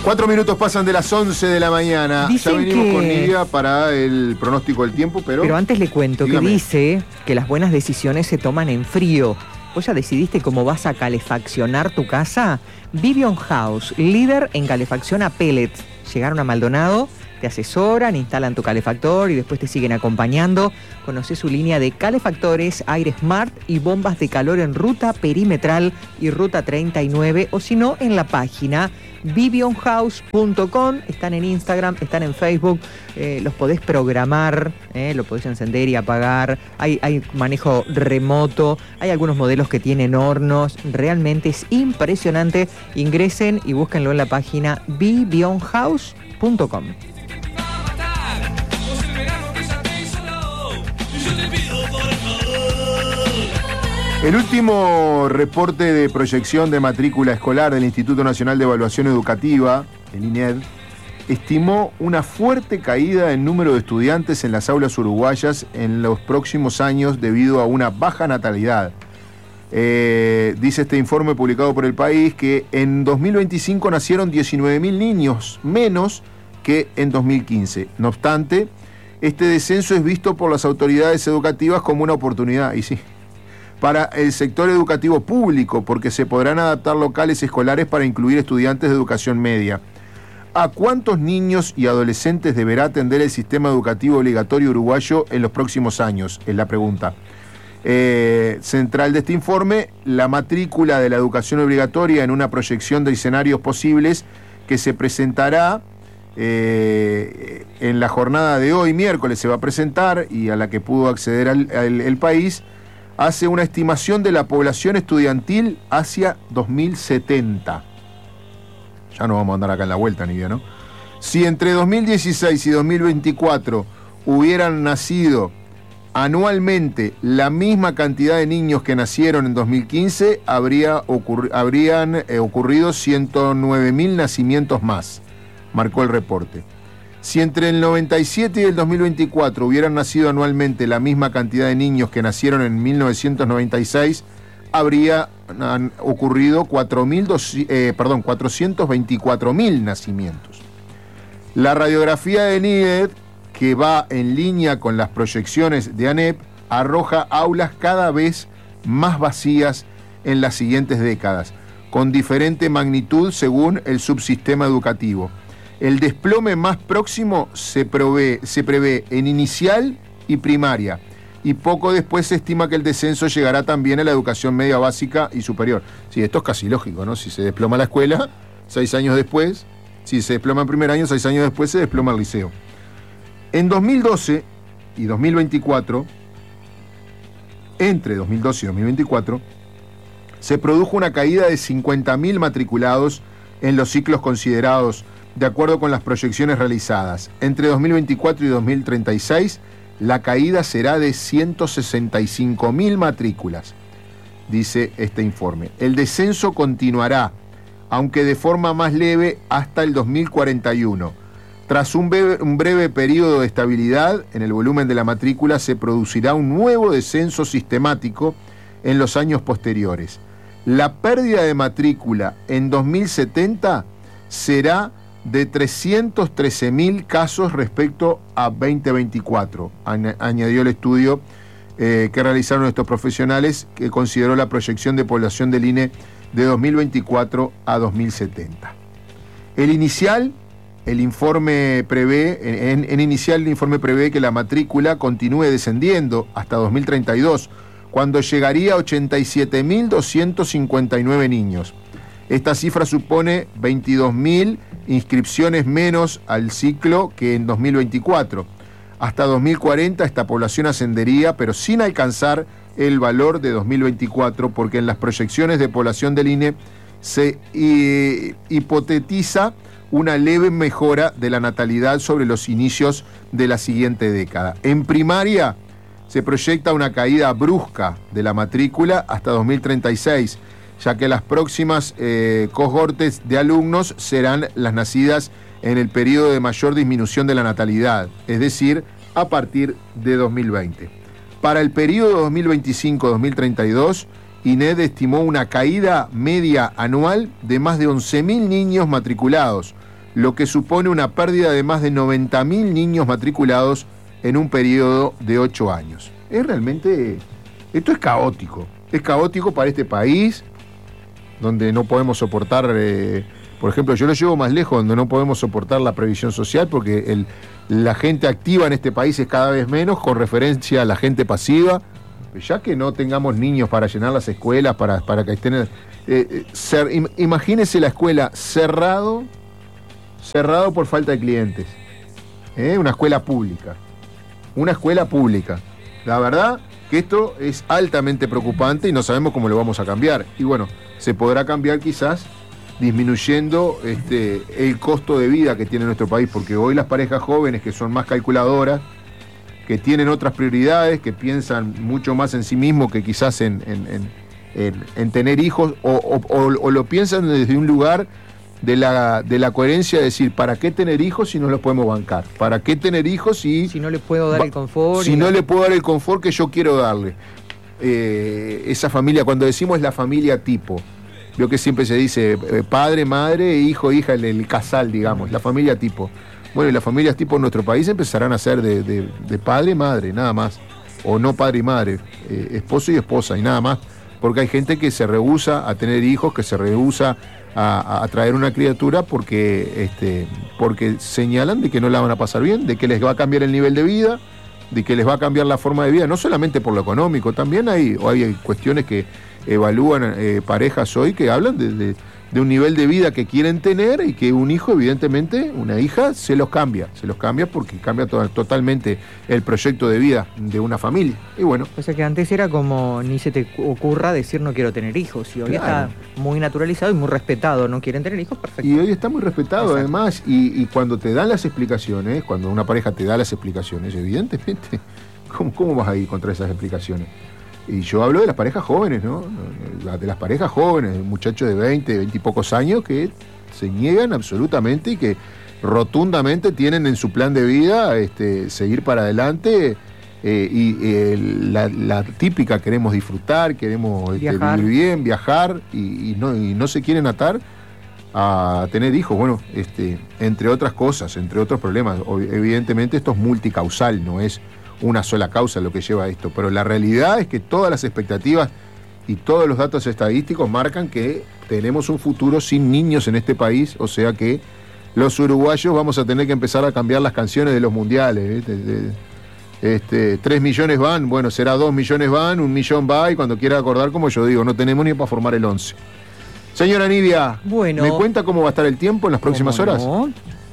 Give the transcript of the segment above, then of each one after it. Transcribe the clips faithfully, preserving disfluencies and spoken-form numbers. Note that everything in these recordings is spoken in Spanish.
Cuatro minutos pasan de las once de la mañana. Dicen ya venimos que... con Nidia para el pronóstico del tiempo, pero... Pero antes le cuento Dígame. que dice que las buenas decisiones se toman en frío. ¿Vos ya decidiste cómo vas a calefaccionar tu casa? Vivion House, líder en calefacción a pellets. Llegaron a Maldonado, te asesoran, instalan tu calefactor y después te siguen acompañando. Conocé su línea de calefactores, aire smart y bombas de calor en ruta perimetral y ruta treinta y nueve, o si no, en la página vivion house punto com. Están en Instagram, están en Facebook, eh, los podés programar, eh, lo podés encender y apagar. Hay, hay manejo remoto, hay algunos modelos que tienen hornos. Realmente es impresionante. Ingresen y búsquenlo en la página vivion house punto com. El último reporte de proyección de matrícula escolar del Instituto Nacional de Evaluación Educativa, el I N E D, estimó una fuerte caída en número de estudiantes en las aulas uruguayas en los próximos años debido a una baja natalidad. Eh, dice este informe publicado por El País que en dos mil veinticinco nacieron diecinueve mil niños menos que en dos mil quince. No obstante, este descenso es visto por las autoridades educativas como una oportunidad, y sí, para el sector educativo público, porque se podrán adaptar locales escolares para incluir estudiantes de educación media. ¿A cuántos niños y adolescentes deberá atender el sistema educativo obligatorio uruguayo en los próximos años? Es la pregunta. Eh, central de este informe, la matrícula de la educación obligatoria en una proyección de escenarios posibles que se presentará eh, en la jornada de hoy, miércoles, se va a presentar, y a la que pudo acceder al, al, el país, hace una estimación de la población estudiantil hacia dos mil setenta. Ya no vamos a andar acá en la vuelta, ni bien, ¿no? Si entre dos mil dieciséis y dos mil veinticuatro hubieran nacido anualmente la misma cantidad de niños que nacieron en dos mil quince, habría ocurri- habrían eh, ocurrido ciento nueve mil nacimientos más, marcó el reporte. Si entre el noventa y siete y el dos mil veinticuatro hubieran nacido anualmente la misma cantidad de niños que nacieron en mil novecientos noventa y seis, habría han ocurrido cuatro mil dos, eh, perdón, cuatrocientos veinticuatro mil nacimientos. La radiografía de N I E D, que va en línea con las proyecciones de ANEP, arroja aulas cada vez más vacías en las siguientes décadas, con diferente magnitud según el subsistema educativo. El desplome más próximo se prevé, se prevé en inicial y primaria, y poco después se estima que el descenso llegará también a la educación media básica y superior. Sí, esto es casi lógico, ¿no? Si se desploma la escuela, seis años después, si se desploma en primer año, seis años después se desploma el liceo. En dos mil doce y dos mil veinticuatro, entre dos mil doce y dos mil veinticuatro, se produjo una caída de cincuenta mil matriculados en los ciclos considerados de acuerdo con las proyecciones realizadas. Entre dos mil veinticuatro y dos mil treinta y seis, la caída será de ciento sesenta y cinco mil matrículas, dice este informe. El descenso continuará, aunque de forma más leve, hasta el dos mil cuarenta y uno. Tras un breve, un breve periodo de estabilidad en el volumen de la matrícula, se producirá un nuevo descenso sistemático en los años posteriores. La pérdida de matrícula en dos mil setenta será de trescientos trece mil casos respecto a veinte veinticuatro, añadió el estudio eh, que realizaron estos profesionales, que consideró la proyección de población del I N E de dos mil veinticuatro a dos mil setenta. El inicial, el informe prevé, en, en inicial el informe prevé que la matrícula continúe descendiendo hasta dos mil treinta y dos, cuando llegaría a ochenta y siete mil doscientos cincuenta y nueve niños. Esta cifra supone veintidós mil inscripciones menos al ciclo que en dos mil veinticuatro. Hasta dos mil cuarenta esta población ascendería, pero sin alcanzar el valor de dos mil veinticuatro, porque en las proyecciones de población del I N E se eh, hipotetiza una leve mejora de la natalidad sobre los inicios de la siguiente década. En primaria se proyecta una caída brusca de la matrícula hasta dos mil treinta y seis, ya que las próximas eh, cohortes de alumnos serán las nacidas en el periodo de mayor disminución de la natalidad, es decir, a partir de dos mil veinte. Para el periodo dos mil veinticinco a dos mil treinta y dos, I N E D estimó una caída media anual de más de once mil niños matriculados, lo que supone una pérdida de más de noventa mil niños matriculados en un periodo de ocho años. Es realmente, esto es caótico, es caótico para este país, donde no podemos soportar, eh, por ejemplo, yo lo llevo más lejos, donde no podemos soportar la previsión social, porque el, la gente activa en este país es cada vez menos, con referencia a la gente pasiva, ya que no tengamos niños para llenar las escuelas, para, para que estén... Eh, eh, ser, im, imagínese la escuela cerrado, cerrado por falta de clientes, ¿eh? Una escuela pública, una escuela pública. La verdad que esto es altamente preocupante y no sabemos cómo lo vamos a cambiar. Y bueno, se podrá cambiar quizás disminuyendo este, el costo de vida que tiene nuestro país, porque hoy las parejas jóvenes que son más calculadoras, que tienen otras prioridades, que piensan mucho más en sí mismos que quizás en, en, en, en, en tener hijos, o, o, o, o lo piensan desde un lugar de la, de la coherencia de decir, ¿para qué tener hijos si no los podemos bancar? ¿Para qué tener hijos si... Si no le puedo dar el confort. Si no la... le puedo dar el confort que yo quiero darle. Eh, esa familia, cuando decimos la familia tipo, veo que siempre se dice eh, padre, madre, hijo, hija, el, el casal, digamos, la familia tipo. Bueno, y las familias tipo en nuestro país empezarán a ser de, de, de padre, madre, nada más. O no padre y madre, eh, esposo y esposa, y nada más. Porque hay gente que se rehúsa a tener hijos, que se rehúsa a, a traer una criatura porque, este, porque señalan de que no la van a pasar bien, de que les va a cambiar el nivel de vida, de que les va a cambiar la forma de vida, no solamente por lo económico, también hay, hay cuestiones que evalúan eh, parejas hoy que hablan de, de, de un nivel de vida que quieren tener y que un hijo, evidentemente, una hija, se los cambia, se los cambia porque cambia to- totalmente el proyecto de vida de una familia. Y bueno. O sea que antes era como ni se te ocurra decir no quiero tener hijos, y hoy Claro. está muy naturalizado y muy respetado, no quieren tener hijos, perfecto. Y hoy está muy respetado. Exacto. Además, y, y cuando te dan las explicaciones, cuando una pareja te da las explicaciones, evidentemente, ¿cómo, cómo vas a ir contra esas explicaciones? Y yo hablo de las parejas jóvenes, ¿no? De las parejas jóvenes, muchachos de veinte, veinte y pocos años que se niegan absolutamente y que rotundamente tienen en su plan de vida este, seguir para adelante eh, y eh, la, la típica, queremos disfrutar, queremos este, vivir bien, viajar y, y, no, y no se quieren atar a tener hijos, bueno, este, entre otras cosas, entre otros problemas. Evidentemente esto es multicausal, no es una sola causa lo que lleva a esto, pero la realidad es que todas las expectativas y todos los datos estadísticos marcan que tenemos un futuro sin niños en este país, o sea que los uruguayos vamos a tener que empezar a cambiar las canciones de los mundiales, ¿eh? Este, tres millones van, bueno, será dos millones van, un millón va, y cuando quiera acordar, como yo digo, no tenemos ni para formar el once. Señora Nidia, bueno, ¿me cuenta cómo va a estar el tiempo en las próximas horas? No?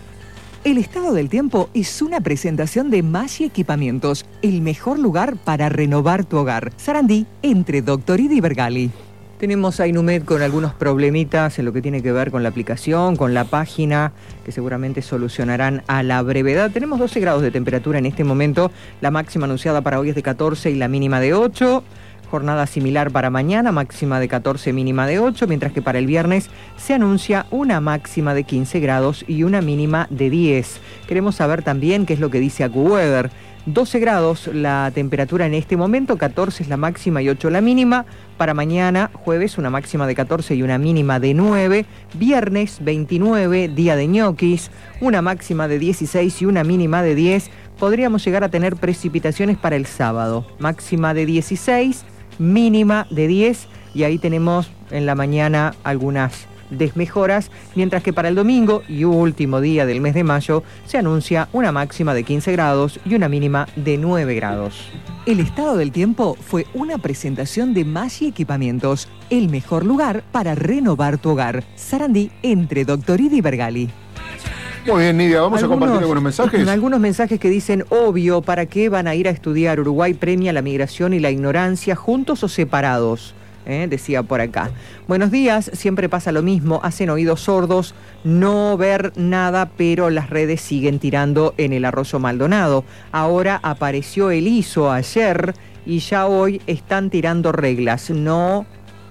El estado del tiempo es una presentación de Maggi Equipamientos, el mejor lugar para renovar tu hogar. Sarandí, entre Doctorid y Bergali. Tenemos a Inumet con algunos problemitas en lo que tiene que ver con la aplicación, con la página, que seguramente solucionarán a la brevedad. Tenemos doce grados de temperatura en este momento, la máxima anunciada para hoy es de catorce y la mínima de ocho. Jornada similar para mañana, máxima de catorce, mínima de ocho, mientras que para el viernes se anuncia una máxima de quince grados y una mínima de diez. Queremos saber también qué es lo que dice AccuWeather. doce grados la temperatura en este momento, catorce es la máxima y ocho la mínima. Para mañana, jueves, una máxima de catorce y una mínima de nueve. Viernes, veintinueve, día de ñoquis, una máxima de dieciséis y una mínima de diez. Podríamos llegar a tener precipitaciones para el sábado, máxima de dieciséis, mínima de diez, y ahí tenemos en la mañana algunas desmejoras, mientras que para el domingo y último día del mes de mayo se anuncia una máxima de quince grados y una mínima de nueve grados. El estado del tiempo fue una presentación de Maggi Equipamientos, el mejor lugar para renovar tu hogar. Sarandí, entre Doctorid y Bergali. Muy bien, Nidia, vamos algunos, a compartir algunos mensajes. Algunos mensajes que dicen, obvio, ¿para qué van a ir a estudiar? Uruguay premia la migración y la ignorancia, juntos o separados, ¿eh? Decía por acá. Buenos días, siempre pasa lo mismo, hacen oídos sordos, no ver nada, pero las redes siguen tirando en el Arroyo Maldonado. Ahora apareció el I S O ayer y ya hoy están tirando reglas, no...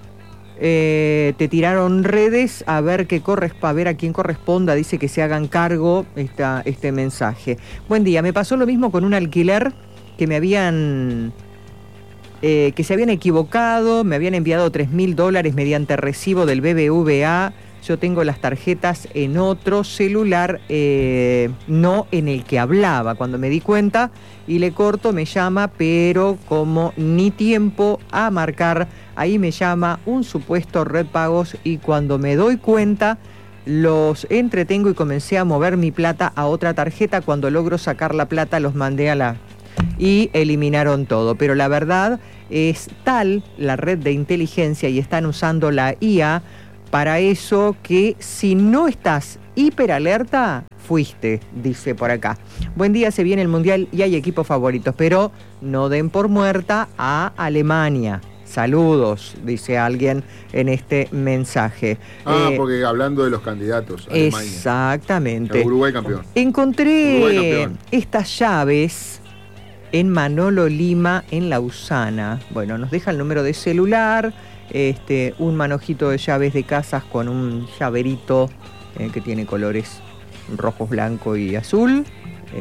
Eh, te tiraron redes, a ver qué corres, a ver a quién corresponda, dice que se hagan cargo esta, este mensaje. Buen día, me pasó lo mismo con un alquiler que me habían eh, que se habían equivocado, me habían enviado tres mil dólares mediante recibo del B B V A, yo tengo las tarjetas en otro celular, eh, no en el que hablaba. Cuando me di cuenta y le corto, me llama, pero como ni tiempo a marcar, ahí me llama un supuesto red pagos y cuando me doy cuenta, los entretengo y comencé a mover mi plata a otra tarjeta. Cuando logro sacar la plata, los mandé a la... y eliminaron todo. Pero la verdad es tal la red de inteligencia y están usando la I A para eso que si no estás hiperalerta, fuiste, dice por acá. Buen día, se viene el Mundial y hay equipos favoritos, pero no den por muerta a Alemania. Saludos, dice alguien en este mensaje. Ah, eh, porque hablando de los candidatos. Alemania. Exactamente. El Uruguay campeón. Encontré Uruguay campeón. estas llaves en Manolo Lima, en Lausana. Bueno, nos deja el número de celular, este, un manojito de llaves de casas con un llaverito eh, que tiene colores rojos, blanco y azul. Eh,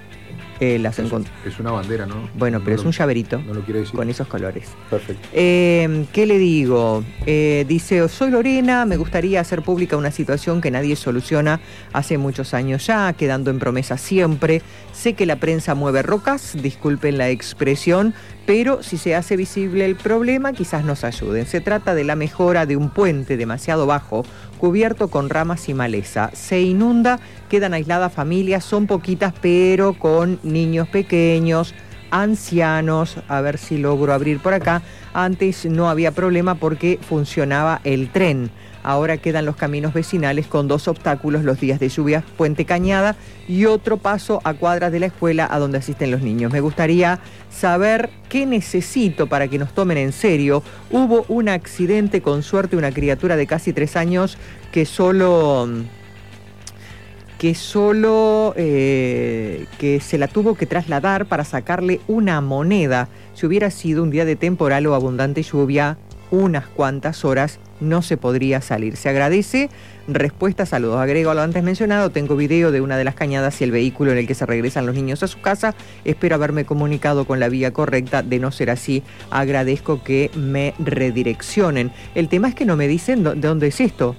Eh, las es, encont- es una bandera, ¿no? Bueno, pero no es lo, un llaverito no lo quiere decir. con esos colores. Perfecto. Eh, ¿Qué le digo? Eh, dice, soy Lorena, me gustaría hacer pública una situación que nadie soluciona hace muchos años ya, quedando en promesa siempre. Sé que la prensa mueve rocas, disculpen la expresión, pero si se hace visible el problema, quizás nos ayuden. Se trata de la mejora de un puente demasiado bajo, cubierto con ramas y maleza. Se inunda, quedan aisladas familias, son poquitas, pero con niños pequeños, ancianos. A ver si logro abrir por acá. Antes no había problema porque funcionaba el tren. Ahora quedan los caminos vecinales con dos obstáculos los días de lluvia, Puente Cañada, y otro paso a cuadras de la escuela a donde asisten los niños. Me gustaría saber qué necesito para que nos tomen en serio. Hubo un accidente, con suerte, una criatura de casi tres años que solo... que solo eh, que se la tuvo que trasladar para sacarle una moneda. Si hubiera sido un día de temporal o abundante lluvia, unas cuantas horas no se podría salir. Se agradece. Respuesta, saludos. Agrego a lo antes mencionado, tengo video de una de las cañadas y el vehículo en el que se regresan los niños a su casa. Espero haberme comunicado con la vía correcta. De no ser así, agradezco que me redireccionen. El tema es que no me dicen de dónde es esto.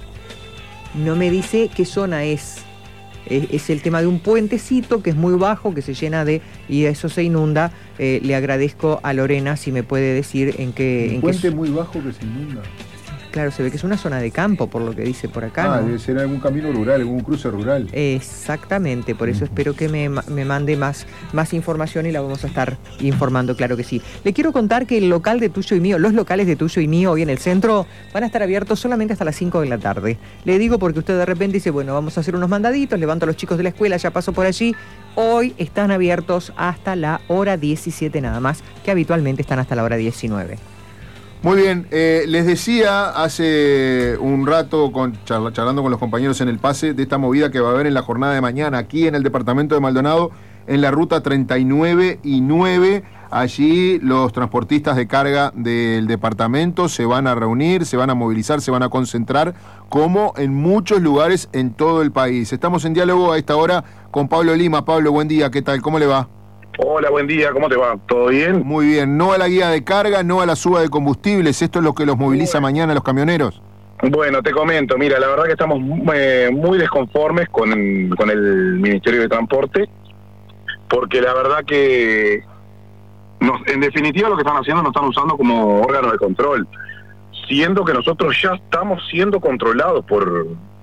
No me dice qué zona es. Es el tema de un puentecito que es muy bajo, que se llena de... y eso se inunda. Eh, le agradezco a Lorena si me puede decir en qué... Un en puente qué... muy bajo que se inunda. Claro, se ve que es una zona de campo, por lo que dice por acá, Ah, ¿no? debe ser algún camino rural, algún cruce rural. Exactamente, por eso espero que me, me mande más, más información y la vamos a estar informando, claro que sí. Le quiero contar que el local de Tuyo y Mío, los locales de Tuyo y Mío hoy en el centro van a estar abiertos solamente hasta las cinco de la tarde. Le digo porque usted de repente dice, bueno, vamos a hacer unos mandaditos, levanto a los chicos de la escuela, ya paso por allí. Hoy están abiertos hasta la hora diecisiete nada más, que habitualmente están hasta la hora diecinueve. Muy bien, eh, les decía hace un rato, con, charla, charlando con los compañeros en el pase, de esta movida que va a haber en la jornada de mañana aquí en el departamento de Maldonado, en la ruta treinta y nueve y nueve. Allí los transportistas de carga del departamento se van a reunir, se van a movilizar, se van a concentrar, como en muchos lugares en todo el país. Estamos en diálogo a esta hora con Pablo Lima. Pablo, buen día, ¿qué tal? ¿Cómo le va? Hola, buen día, ¿cómo te va? ¿Todo bien? Muy bien, no a la guía de carga, no a la suba de combustibles, ¿esto es lo que los moviliza Bueno. mañana a los camioneros? Bueno, te comento, mira, la verdad que estamos muy, muy desconformes con, con el Ministerio de Transporte, porque la verdad que, nos, en definitiva, lo que están haciendo nos están usando como órgano de control, siendo que nosotros ya estamos siendo controlados por,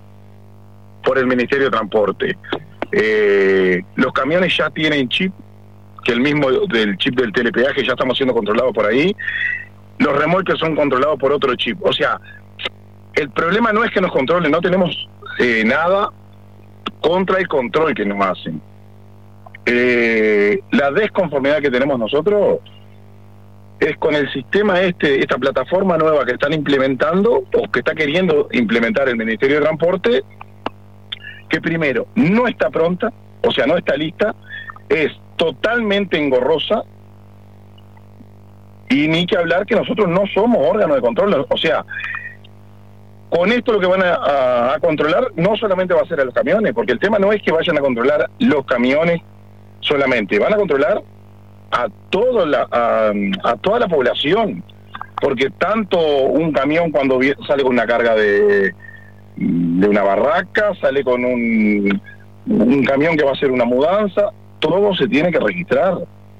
por el Ministerio de Transporte. Eh, los camiones ya tienen chip, que el mismo del chip del telepeaje, ya estamos siendo controlados por ahí. Los remolques son controlados por otro chip. O sea, el problema no es que nos controlen, no tenemos eh, nada contra el control que nos hacen. Eh, la desconformidad que tenemos nosotros es con el sistema este, esta plataforma nueva que están implementando, o que está queriendo implementar el Ministerio de Transporte, que primero no está pronta, o sea, no está lista, es totalmente engorrosa, y ni que hablar que nosotros no somos órgano de control. O sea, con esto lo que van a, a, a controlar no solamente va a ser a los camiones, porque el tema no es que vayan a controlar los camiones solamente, van a controlar a, todo la, a, a toda la población, porque tanto un camión cuando sale con una carga de, de una barraca, sale con un, un camión que va a hacer una mudanza, todo se tiene que registrar.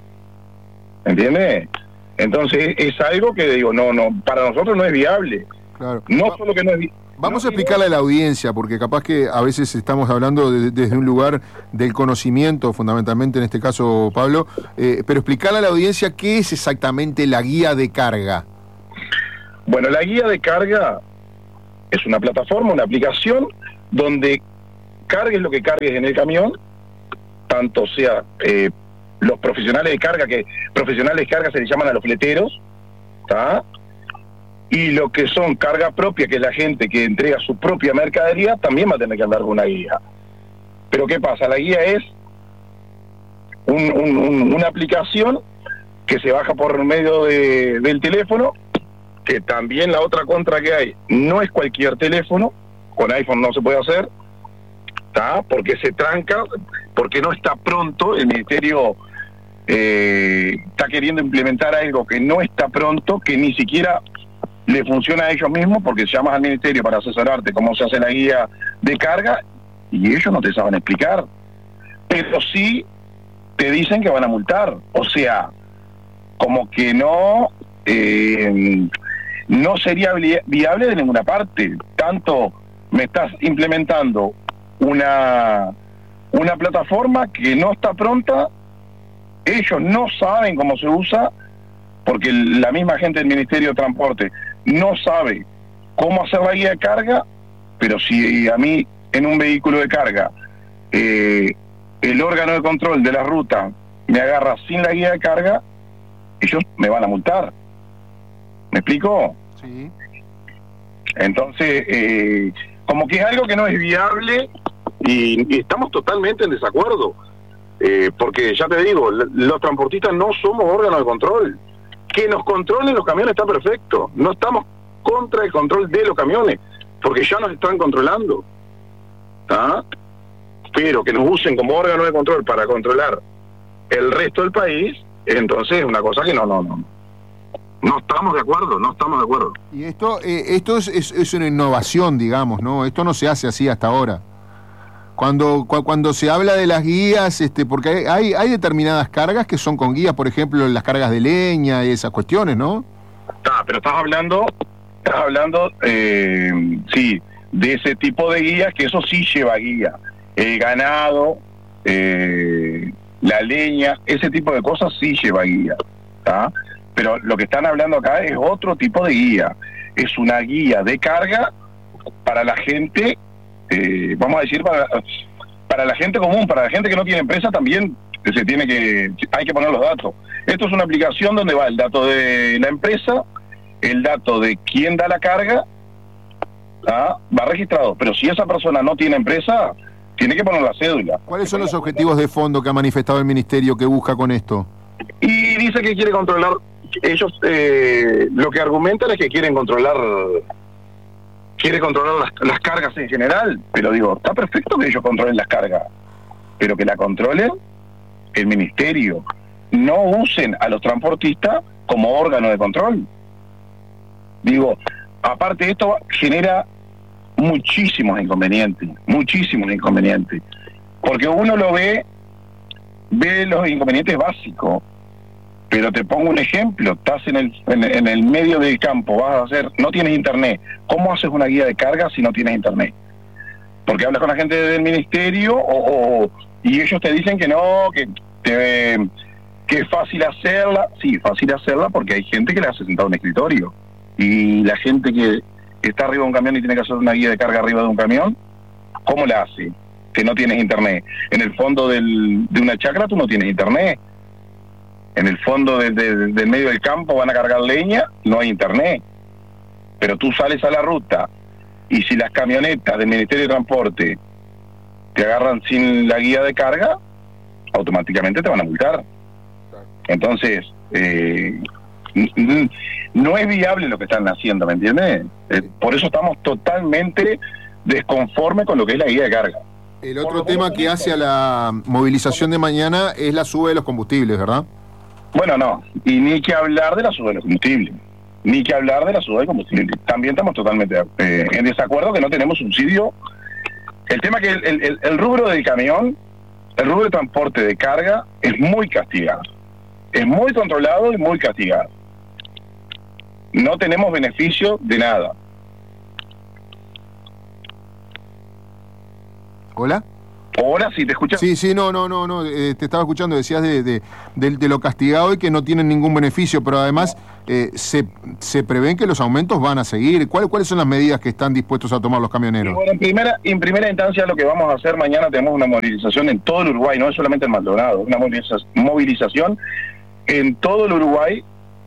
¿Entiendes? Entonces es algo que digo, no, no, para nosotros no es viable. Claro. No solo que no es viable. Vamos no, a explicarle a la audiencia, porque capaz que a veces estamos hablando de, desde un lugar del conocimiento, fundamentalmente en este caso, Pablo, eh, pero explicarle a la audiencia qué es exactamente la guía de carga. Bueno, la guía de carga es una plataforma, una aplicación, donde cargues lo que cargues en el camión, tanto sea eh, los profesionales de carga, que profesionales de carga se les llaman a los fleteros, ¿está? Y lo que son carga propia, que es la gente que entrega su propia mercadería, también va a tener que andar con una guía. Pero ¿qué pasa? La guía es un, un, un, una aplicación que se baja por medio de, del teléfono, que también la otra contra que hay, no es cualquier teléfono, con iPhone no se puede hacer, ¿tá? Porque se tranca, porque no está pronto, el Ministerio eh, está queriendo implementar algo que no está pronto, que ni siquiera le funciona a ellos mismos, porque llamas al Ministerio para asesorarte cómo se hace la guía de carga, y ellos no te saben explicar, pero sí te dicen que van a multar, o sea, como que no... Eh, no sería viable de ninguna parte. Tanto me estás implementando una, una plataforma que no está pronta, ellos no saben cómo se usa, porque la misma gente del Ministerio de Transporte no sabe cómo hacer la guía de carga, pero si a mí en un vehículo de carga eh, el órgano de control de la ruta me agarra sin la guía de carga, ellos me van a multar. ¿Me explico? Sí. Entonces, eh, como que es algo que no es viable y, y estamos totalmente en desacuerdo. Eh, porque ya te digo, los transportistas no somos órganos de control. Que nos controlen los camiones está perfecto. No estamos contra el control de los camiones, porque ya nos están controlando. ¿Ah? Pero que nos usen como órgano de control para controlar el resto del país, entonces es una cosa que no, no, no. No estamos de acuerdo, no estamos de acuerdo. Y esto eh, esto es, es, es una innovación, digamos, ¿no? Esto no se hace así hasta ahora. Cuando cu cuando se habla de las guías, este porque hay hay determinadas cargas que son con guías, por ejemplo, las cargas de leña y esas cuestiones, ¿no? Está, pero estás hablando, estás hablando, eh, sí, de ese tipo de guías, que eso sí lleva guía. El ganado, eh, la leña, ese tipo de cosas sí lleva guía, ¿está? Pero lo que están hablando acá es otro tipo de guía. Es una guía de carga para la gente, eh, vamos a decir, para, para la gente común, para la gente que no tiene empresa también se tiene que, hay que poner los datos. Esto es una aplicación donde va el dato de la empresa, el dato de quién da la carga, ¿ah? Va registrado. Pero si esa persona no tiene empresa, tiene que poner la cédula. ¿Cuáles son los objetivos de fondo que ha manifestado el Ministerio que busca con esto? Y dice que quiere controlar. Ellos eh, lo que argumentan es que quieren controlar quiere controlar las, las cargas en general, pero digo, está perfecto que ellos controlen las cargas, pero que la controlen el Ministerio, no usen a los transportistas como órgano de control. Digo, aparte de esto genera muchísimos inconvenientes, muchísimos inconvenientes, porque uno lo ve, ve los inconvenientes básicos. Pero te pongo un ejemplo, estás en el, en, en el medio del campo, vas a hacer, no tienes internet. ¿Cómo haces una guía de carga si no tienes internet? Porque hablas con la gente del ministerio o, o, y ellos te dicen que no, que, te, que es fácil hacerla. Sí, fácil hacerla porque hay gente que la hace sentado en un escritorio. Y la gente que está arriba de un camión y tiene que hacer una guía de carga arriba de un camión, ¿cómo la hace? Que no tienes internet. En el fondo del, de una chacra tú no tienes internet. En el fondo de, de, del medio del campo van a cargar leña, no hay internet. Pero tú sales a la ruta y si las camionetas del Ministerio de Transporte te agarran sin la guía de carga, automáticamente te van a multar. Entonces, eh, no es viable lo que están haciendo, ¿me entiendes? Eh, por eso estamos totalmente desconformes con lo que es la guía de carga. El otro tema que hace a la movilización de mañana es la suba de los combustibles, ¿verdad? Bueno, no, y ni que hablar de la suba de los combustibles. Ni que hablar de la suba de combustible. También estamos totalmente eh, en desacuerdo que no tenemos subsidio. El tema que el, el, el rubro del camión, el rubro de transporte de carga, es muy castigado. Es muy controlado y muy castigado. No tenemos beneficio de nada. ¿Hola? Ahora sí, ¿te escuchas? Sí, sí, no, no, no, no eh, te estaba escuchando, decías de, de, de, de lo castigado y que no tienen ningún beneficio, pero además eh, se, se prevén que los aumentos van a seguir. ¿Cuál, ¿Cuáles son las medidas que están dispuestos a tomar los camioneros? Y bueno, en primera, en primera instancia lo que vamos a hacer mañana, tenemos una movilización en todo el Uruguay, no es solamente en Maldonado, una movilización en todo el Uruguay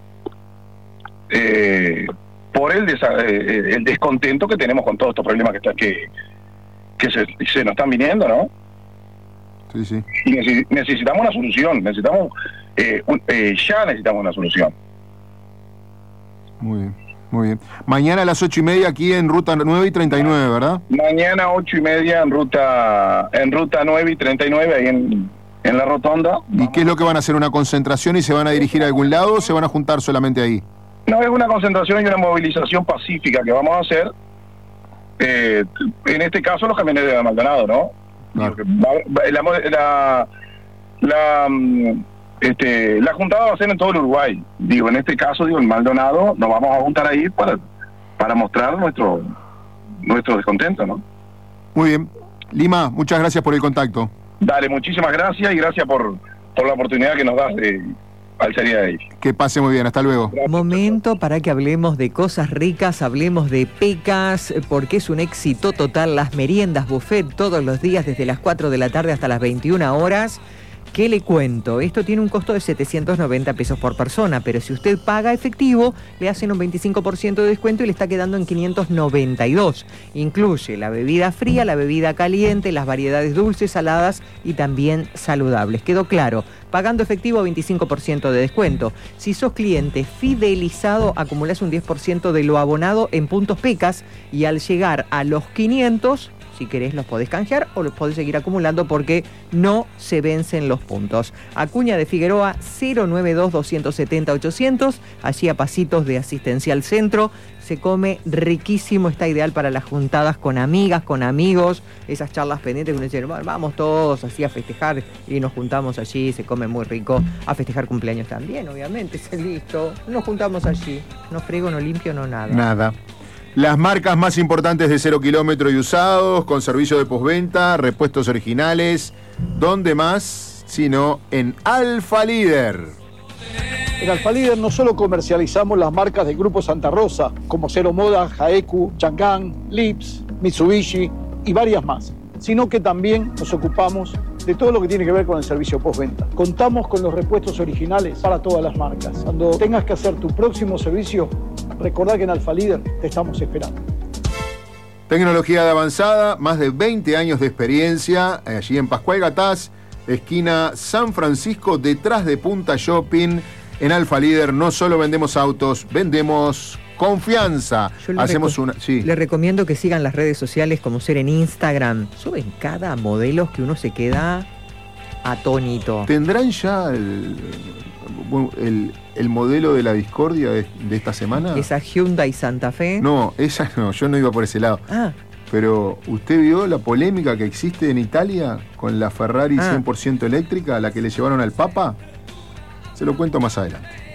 eh, por el, desa, eh, el descontento que tenemos con todos estos problemas que, está, que, que se, se nos están viniendo, ¿no? Sí, sí. Y necesitamos una solución, necesitamos, eh, un, eh, ya necesitamos una solución. Muy bien, muy bien. Mañana a las ocho y media aquí en ruta nueve y treinta y nueve, ¿verdad? Mañana ocho y media en ruta en ruta nueve y treinta y nueve, ahí en, en la rotonda. ¿Y qué es lo que van a hacer? ¿Una concentración y se van a dirigir a algún lado o se van a juntar solamente ahí? No, es una concentración y una movilización pacífica que vamos a hacer. Eh, en este caso los camioneros de Maldonado, ¿no? Claro. La, la, la, este, la juntada va a ser en todo el Uruguay. Digo, en este caso, digo, en Maldonado nos vamos a juntar ahí para, para mostrar nuestro, nuestro descontento, ¿no? Muy bien. Lima, muchas gracias por el contacto. Dale, muchísimas gracias y gracias por, por la oportunidad que nos das de, al salir de ahí. Que pase muy bien, hasta luego. Momento para que hablemos de cosas ricas, hablemos de pecas, porque es un éxito total las meriendas buffet todos los días desde las cuatro de la tarde hasta las veintiuna horas. ¿Qué le cuento? Esto tiene un costo de setecientos noventa pesos por persona, pero si usted paga efectivo, le hacen un veinticinco por ciento de descuento y le está quedando en quinientos noventa y dos. Incluye la bebida fría, la bebida caliente, las variedades dulces, saladas y también saludables. ¿Quedó claro? Pagando efectivo, veinticinco por ciento de descuento. Si sos cliente fidelizado, acumulás un diez por ciento de lo abonado en puntos pecas y al llegar a los quinientos... si querés los podés canjear o los podés seguir acumulando porque no se vencen los puntos. Acuña de Figueroa cero nueve dos, dos siete cero, ochocientos, allí a pasitos de Asistencial Centro. Se come riquísimo, está ideal para las juntadas con amigas, con amigos, esas charlas pendientes que uno dice, vamos todos así a festejar y nos juntamos allí, se come muy rico, a festejar cumpleaños también, obviamente, es listo, nos juntamos allí, no frego, no limpio, no nada. Nada. Las marcas más importantes de cero kilómetro y usados, con servicio de postventa, repuestos originales, ¿dónde más? Sino en Alfa Líder. En Alfa Líder no solo comercializamos las marcas del Grupo Santa Rosa, como Cero Moda, Jaeku, Chang'an, Lips, Mitsubishi y varias más, sino que también nos ocupamos de todo lo que tiene que ver con el servicio postventa. Contamos con los repuestos originales para todas las marcas. Cuando tengas que hacer tu próximo servicio, recordá que en Alfa Líder te estamos esperando. Tecnología de avanzada, más de veinte años de experiencia, allí en Pascual Gatás, esquina San Francisco, detrás de Punta Shopping. En Alfa Líder no solo vendemos autos, vendemos confianza. Yo Hacemos una, sí. Le recomiendo que sigan las redes sociales como ser en Instagram. Suben cada modelo que uno se queda atónito. ¿Tendrán ya el, el, el modelo de la discordia de, de esta semana? ¿Esa Hyundai Santa Fe? No, esa no, yo no iba por ese lado. Ah. Pero, ¿usted vio la polémica que existe en Italia con la Ferrari ah. cien por ciento eléctrica, a la que le llevaron al Papa? Se lo cuento más adelante.